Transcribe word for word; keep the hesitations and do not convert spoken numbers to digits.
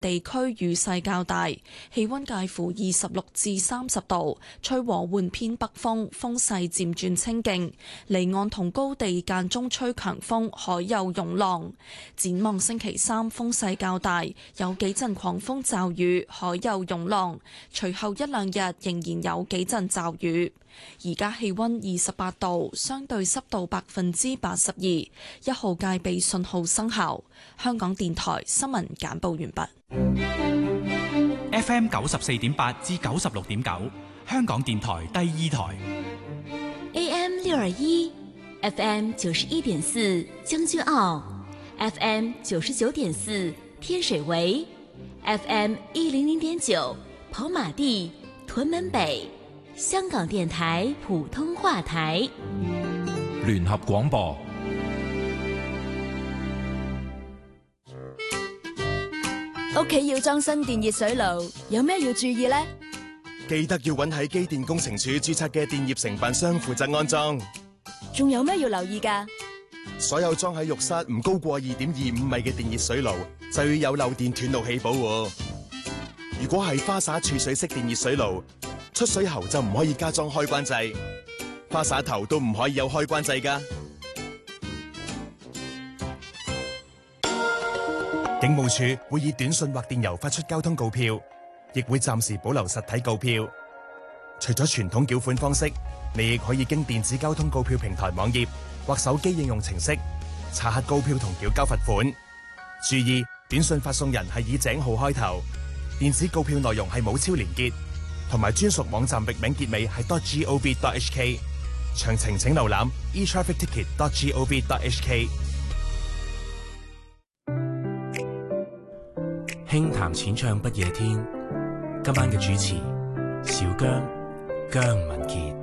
地區雨勢較大，氣溫介乎二十六至三十度，吹和緩偏北風，風勢漸轉清勁，離岸同高地間中吹強風，海有湧浪。展望星期三風勢較大，有幾陣狂風驟雨，海有湧浪。隨後一兩日仍然有幾陣驟雨。而家氣溫二十八度，相對濕度百分之八十二，一號戒備信號生效。香港電台新聞簡報完畢。 F M 九十四點八至九十六點九，香港電台第二台。 A M 六二一，F M 九十一點四將軍澳 ，F M 九十九點四天水圍 ，F M 一零零點九跑馬地屯門北。香港電台普通話台， 聯合廣播。 屋企要裝新電熱水爐，有咩要注意呢？ 記得要揾喺機電工程署註冊嘅電業承辦商負責安裝。 仲有咩要留意㗎？ 所有裝喺浴室唔高過二點二五米嘅電熱水爐，就要有漏電斷路器保護。如果係花灑儲水式電熱水爐，出水喉就唔可以加裝開關掣，花灑頭都唔可以有開關掣㗎。警務處會以短信或電郵發出交通告票，亦會暫時保留實體告票。除咗傳統繳款方式，你亦可以經電子交通告票平台網頁或手機應用程式查核告票同繳交罰款。注意，短信發送人係以井號開頭，電子告票內容係冇超連結，同埋專屬網站域名結尾係 .gov.hk， 詳情請瀏覽 e traffic ticket dot gov dot h k。 輕談淺唱不夜天，今晚嘅主持小姜姜文傑。